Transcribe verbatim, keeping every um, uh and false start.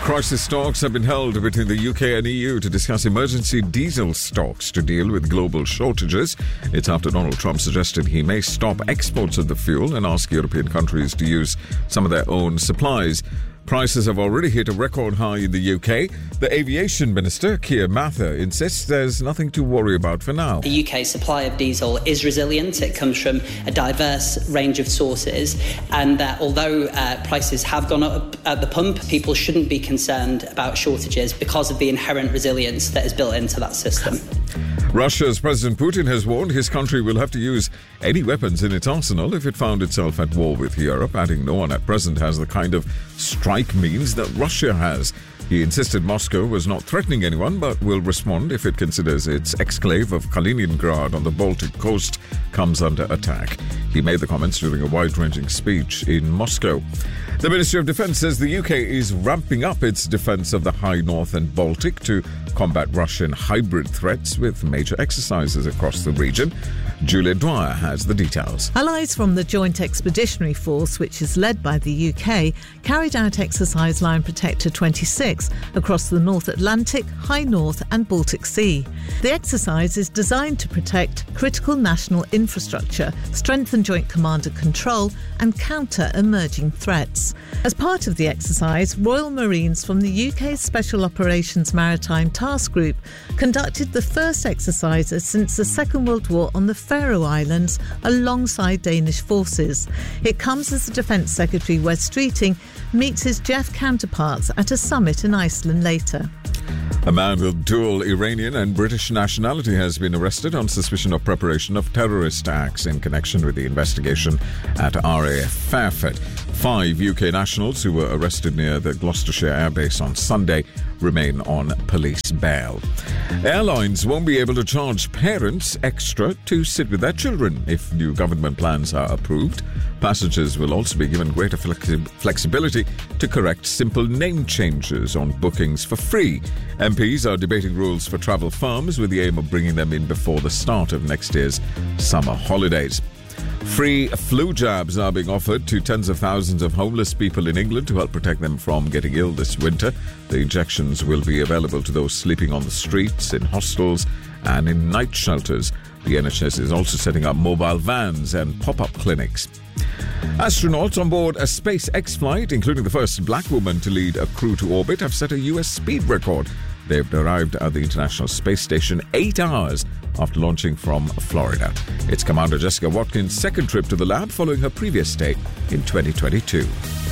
Crisis talks have been held between the U K and E U to discuss emergency diesel stocks to deal with global shortages. It's after Donald Trump suggested he may stop exports of the fuel and ask European countries to use some of their own supplies. Prices have already hit a record high in the U K. The aviation minister, Keir Mather, insists there's nothing to worry about for now. The U K supply of diesel is resilient. It comes from a diverse range of sources, and that although uh, prices have gone up at the pump, people shouldn't be concerned about shortages because of the inherent resilience that is built into that system. Russia's President Putin has warned his country will have to use any weapons in its arsenal if it found itself at war with Europe, adding no one at present has the kind of strike means that Russia has. He insisted Moscow was not threatening anyone but will respond if it considers its exclave of Kaliningrad on the Baltic coast comes under attack. He made the comments during a wide-ranging speech in Moscow. The Ministry of Defence says the U K is ramping up its defence of the High North and Baltic to combat Russian hybrid threats with major exercises across the region. Julia Dwyer has the details. Allies from the Joint Expeditionary Force, which is led by the U K, carried out Exercise Lion Protector twenty-six across the North Atlantic, High North and Baltic Sea. The exercise is designed to protect critical national infrastructure, strengthen joint command and control and counter emerging threats. As part of the exercise, Royal Marines from the U K's Special Operations Maritime Task Group conducted the first exercises since the Second World War on the Faroe Islands alongside Danish forces. It comes as the Defence Secretary Wes Streeting meets his J E F counterparts at a summit in Iceland later. A man with dual Iranian and British nationality has been arrested on suspicion of preparation of terrorist acts in connection with the investigation at R A F Fairford. Five U K nationals who were arrested near the Gloucestershire airbase on Sunday remain on police bail. Airlines won't be able to charge parents extra to sit with their children if new government plans are approved. Passengers will also be given greater flexi- flexibility to correct simple name changes on bookings for free. M Ps are debating rules for travel firms with the aim of bringing them in before the start of next year's summer holidays. Free flu jabs are being offered to tens of thousands of homeless people in England to help protect them from getting ill this winter. The injections will be available to those sleeping on the streets, in hostels and in night shelters. The N H S is also setting up mobile vans and pop-up clinics. Astronauts on board a SpaceX flight, including the first black woman to lead a crew to orbit, have set a U S speed record. They've arrived at the International Space Station eight hours after launching from Florida. It's Commander Jessica Watkins' second trip to the lab following her previous stay in twenty twenty-two.